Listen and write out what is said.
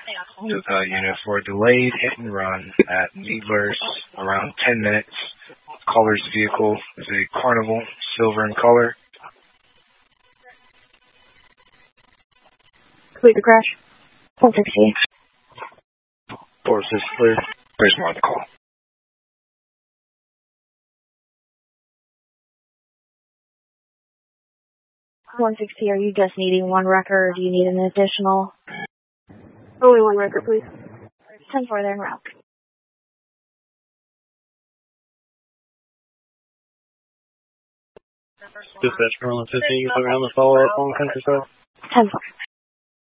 to the unit for a delayed hit and run at Needlers around 10 minutes. Caller's vehicle is a Carnival, silver in color. Complete the crash. 460. 460 clear. There's more on the call. 160, are you just needing one record or do you need an additional? Only one record, please. 10-4 there en route. Dispatch 115, you put me on the follow-up on Country Club. 10-4.